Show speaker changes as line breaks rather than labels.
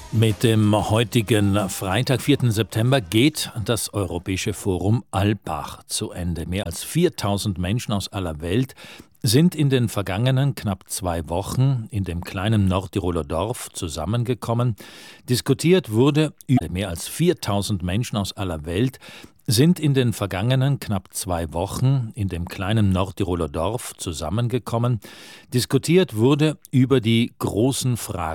Mit dem heutigen Freitag, 4. September, geht das Europäische Forum Alpbach zu Ende. Mehr als 4000 Menschen aus aller Welt sind in den vergangenen knapp 2 Wochen in dem kleinen Nordtiroler Dorf zusammengekommen. Diskutiert wurde über mehr als 4000 Menschen aus aller Welt sind in den vergangenen knapp 2 Wochen in dem kleinen Nordtiroler Dorf zusammengekommen. Diskutiert wurde über die großen Fragen